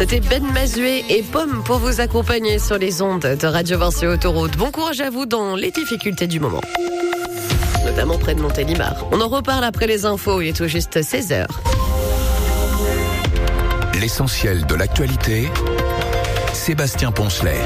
C'était Ben Mazué et Pomme pour vous accompagner sur les ondes de Radio Vinci Autoroute. Bon courage à vous dans les difficultés du moment, notamment près de Montélimar. On en reparle après les infos, il est tout juste 16h. L'essentiel de l'actualité, Sébastien Poncelet.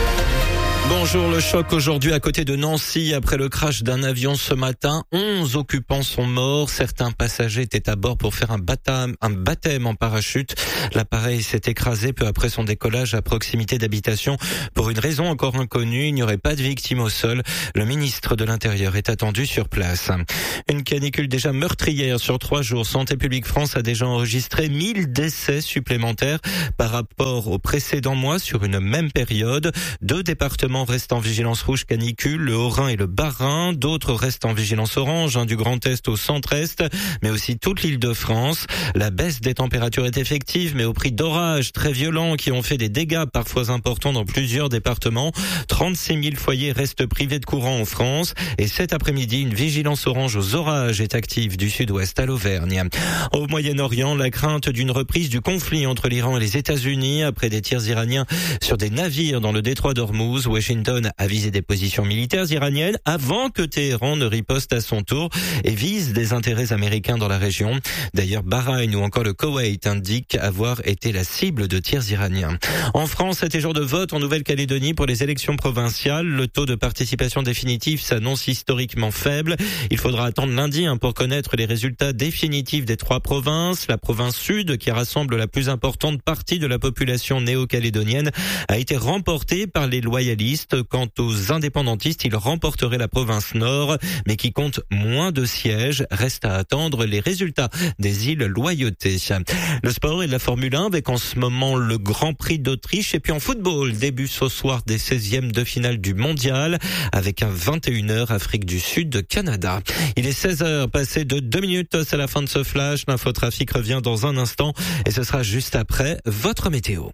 Bonjour, le choc aujourd'hui à côté de Nancy après le crash d'un avion ce matin. 11 occupants sont morts. Certains passagers étaient à bord pour faire un baptême en parachute. L'appareil s'est écrasé peu après son décollage à proximité d'habitations. Pour une raison encore inconnue, il n'y aurait pas de victimes au sol. Le ministre de l'Intérieur est attendu sur place. Une canicule déjà meurtrière sur 3 jours. Santé publique France a déjà enregistré 1000 décès supplémentaires par rapport aux précédents mois sur une même période. 2 départements restent en vigilance rouge canicule, le Haut-Rhin et le Bas-Rhin. D'autres restent en vigilance orange, du Grand Est au Centre-Est, mais aussi toute l'Île-de-France. La baisse des températures est effective, mais au prix d'orages très violents qui ont fait des dégâts parfois importants dans plusieurs départements. 36 000 foyers restent privés de courant en France. Et cet après-midi, une vigilance orange aux orages est active du sud-ouest à l'Auvergne. Au Moyen-Orient, la crainte d'une reprise du conflit entre l'Iran et les États-Unis après des tirs iraniens sur des navires dans le détroit d'Ormuz. Washington a visé des positions militaires iraniennes avant que Téhéran ne riposte à son tour et vise des intérêts américains dans la région. D'ailleurs, Bahreïn ou encore le Koweït indiquent avoir été la cible de tirs iraniens. En France, c'était jour de vote en Nouvelle-Calédonie pour les élections provinciales. Le taux de participation définitif s'annonce historiquement faible. Il faudra attendre lundi pour connaître les résultats définitifs des 3 provinces. La province sud, qui rassemble la plus importante partie de la population néo-calédonienne, a été remportée par les loyalistes. Quant aux indépendantistes, ils remporteraient la province nord, mais qui compte moins de sièges. Reste à attendre les résultats des îles Loyauté. Le sport et la Formule 1 avec en ce moment le Grand Prix d'Autriche. Et puis en football, début ce soir des 16e de finale du mondial avec un 21h Afrique du Sud-Canada. Il est 16h, passé de 2 minutes, c'est la fin de ce flash. L'infotrafic revient dans un instant et ce sera juste après votre météo.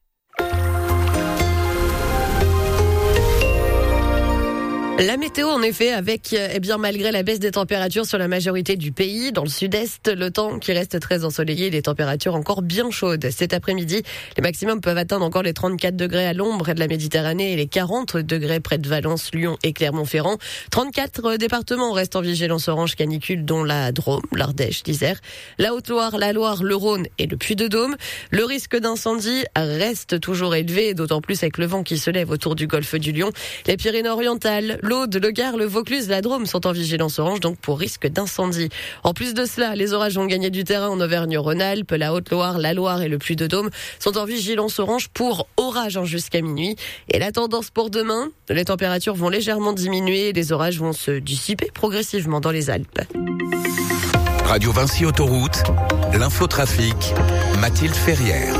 La météo, en effet, avec, malgré la baisse des températures sur la majorité du pays, dans le sud-est, le temps qui reste très ensoleillé, les températures encore bien chaudes. Cet après-midi, les maximums peuvent atteindre encore les 34 degrés à l'ombre près de la Méditerranée et les 40 degrés près de Valence, Lyon et Clermont-Ferrand. 34 départements restent en vigilance orange canicule, dont la Drôme, l'Ardèche, l'Isère, la Haute-Loire, la Loire, le Rhône et le Puy-de-Dôme. Le risque d'incendie reste toujours élevé, d'autant plus avec le vent qui se lève autour du golfe du Lion. Les Pyrénées-Orientales, l'Aude, le Gard, le Vaucluse, la Drôme sont en vigilance orange, donc pour risque d'incendie. En plus de cela, les orages ont gagné du terrain en Auvergne-Rhône-Alpes, la Haute-Loire, la Loire et le Puy-de-Dôme sont en vigilance orange pour orage jusqu'à minuit. Et la tendance pour demain, les températures vont légèrement diminuer et les orages vont se dissiper progressivement dans les Alpes. Radio Vinci Autoroute, l'infotrafic, Mathilde Ferrière.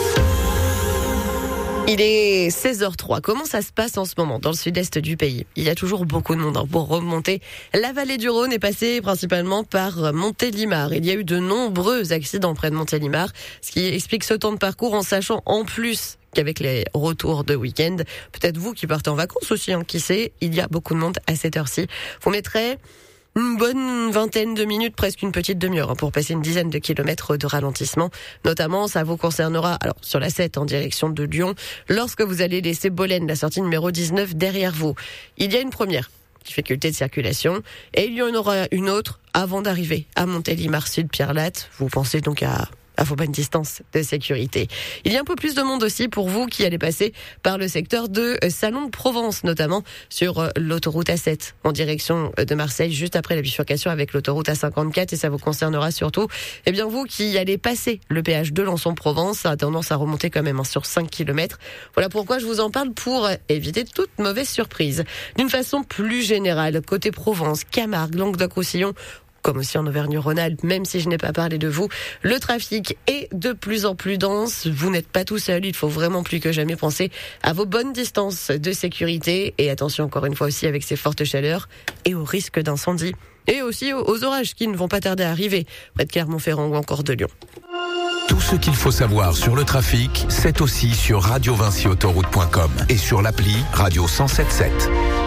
Il est 16h03. Comment ça se passe en ce moment dans le sud-est du pays? Il y a toujours beaucoup de monde pour remonter. La vallée du Rhône est passée principalement par Montélimar. Il y a eu de nombreux accidents près de Montélimar, ce qui explique ce temps de parcours en sachant en plus qu'avec les retours de week-end, peut-être vous qui partez en vacances aussi, qui sait, il y a beaucoup de monde à cette heure-ci. Vous mettrez une bonne vingtaine de minutes, presque une petite demi-heure, pour passer une dizaine de kilomètres de ralentissement. Notamment, ça vous concernera, sur la 7 en direction de Lyon, lorsque vous allez laisser Bolène, la sortie numéro 19, derrière vous. Il y a une première difficulté de circulation et il y en aura une autre avant d'arriver à Montélimar Sud, Pierre-Latte. Vous pensez donc à vos bonnes distances de sécurité. Il y a un peu plus de monde aussi pour vous qui allez passer par le secteur de Salon de Provence, notamment sur l'autoroute A7 en direction de Marseille, juste après la bifurcation avec l'autoroute A54, et ça vous concernera surtout, vous qui allez passer le péage de Lançon-Provence. Ça a tendance à remonter quand même sur 5 km. Voilà pourquoi je vous en parle, pour éviter toute mauvaise surprise. D'une façon plus générale, côté Provence, Camargue, Languedoc-Roussillon, comme aussi en Auvergne-Rhône-Alpes, même si je n'ai pas parlé de vous, le trafic est de plus en plus dense. Vous n'êtes pas tout seul, il faut vraiment plus que jamais penser à vos bonnes distances de sécurité. Et attention encore une fois aussi avec ces fortes chaleurs et au risque d'incendie. Et aussi aux orages qui ne vont pas tarder à arriver près de Clermont-Ferrand ou encore de Lyon. Tout ce qu'il faut savoir sur le trafic, c'est aussi sur radiovinciautoroute.com et sur l'appli Radio 107.7.